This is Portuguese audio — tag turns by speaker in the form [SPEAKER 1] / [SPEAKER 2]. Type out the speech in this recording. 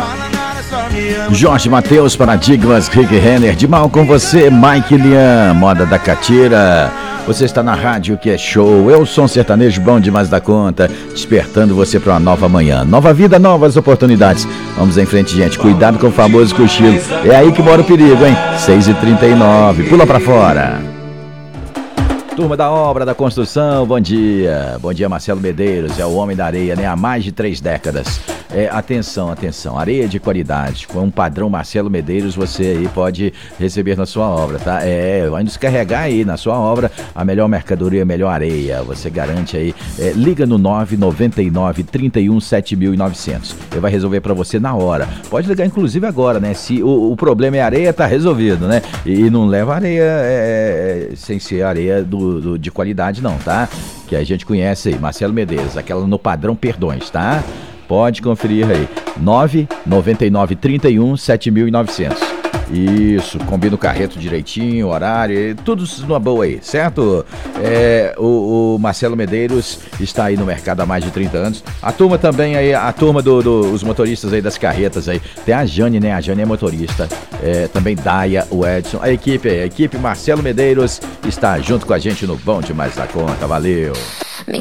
[SPEAKER 1] Jorge Mateus, Paradigmas, Rick Renner, de mal com você, Mike Lian, moda da catira. Você está na rádio que é show, eu sou um sertanejo bom demais da conta, despertando você para uma nova manhã, nova vida, novas oportunidades. Vamos em frente, gente, cuidado com o famoso cochilo, é aí que mora o perigo, hein? 6h39, pula pra fora. Turma da obra, da construção, bom dia. Bom dia, Marcelo Medeiros, é o homem da areia, né? Há mais de 3 décadas. Atenção, areia de qualidade, com um padrão Marcelo Medeiros, você aí pode receber na sua obra, tá? Vai descarregar aí na sua obra a melhor mercadoria, a melhor areia, você garante aí. Liga no 999 31 7900, ele vai resolver pra você na hora. Pode ligar inclusive agora, né? Se o problema é areia, tá resolvido, né? E não leva areia sem ser areia de qualidade não, tá? Que a gente conhece aí, Marcelo Medeiros, aquela no padrão Perdões, tá? Pode conferir aí, 999 31 7900. Isso, combina o carreto direitinho, horário, tudo numa boa aí, certo? O Marcelo Medeiros está aí no mercado há mais de 30 anos. A turma também aí, a turma dos motoristas aí das carretas aí. Tem a Jane, né? A Jane é motorista. Também Daia, o Edson. A equipe Marcelo Medeiros está junto com a gente no Bom Demais da Conta. Valeu!